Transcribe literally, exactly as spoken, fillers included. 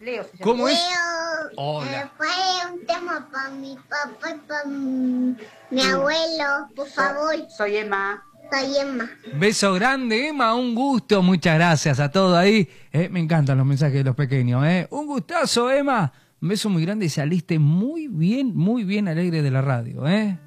Leo se llama. ¿Cómo es? Leo, Hola. eh, fue un tema para mi papá y para mi abuelo, por favor. Soy Emma. Soy Emma. Beso grande, Emma, un gusto. Muchas gracias a todos ahí. Eh, me encantan los mensajes de los pequeños. Eh. Un gustazo, Emma. Un beso muy grande y saliste muy bien, muy bien alegre de la radio. ¿eh?